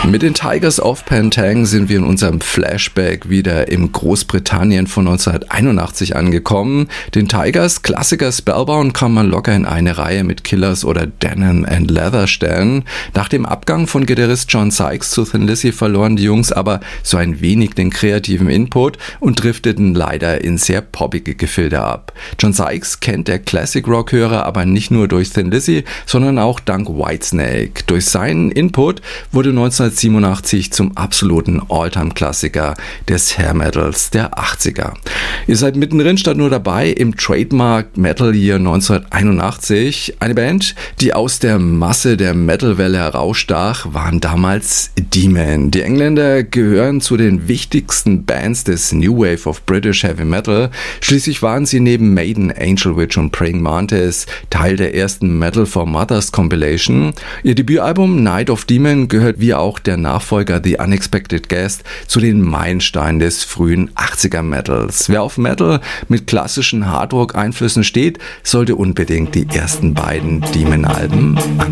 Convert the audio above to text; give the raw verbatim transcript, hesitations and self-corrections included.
Mit den Tigers of Pantang sind wir in unserem Flashback wieder im Großbritannien von neunzehnhunderteinundachtzig angekommen. Den Tigers Klassiker Spellbound kann man locker in eine Reihe mit Killers oder Denim and Leather stellen. Nach dem Abgang von Gitarrist John Sykes zu Thin Lizzy verloren die Jungs aber so ein wenig den kreativen Input und drifteten leider in sehr poppige Gefilde ab. John Sykes kennt der Classic-Rock-Hörer aber nicht nur durch Thin Lizzy, sondern auch dank Whitesnake. Durch seinen Input wurde neunzehnhundertsiebenundachtzig zum absoluten All-Time-Klassiker des Hair Metals der achtziger. Ihr seid mittendrin statt nur dabei im Trademark Metal Year neunzehnhunderteinundachtzig. Eine Band, die aus der Masse der Metalwelle herausstach, waren damals Demon. Die Engländer gehören zu den wichtigsten Bands des New Wave of British Heavy Metal. Schließlich waren sie neben Maiden, Angel Witch und Praying Mantis Teil der ersten Metal for Mothers Compilation. Ihr Debütalbum Night of Demon gehört wie auch der Nachfolger The Unexpected Guest zu den Meilensteinen des frühen achtziger Metals. Wer auf Metal mit klassischen Hardrock-Einflüssen steht, sollte unbedingt die ersten beiden Demon-Alben anschauen.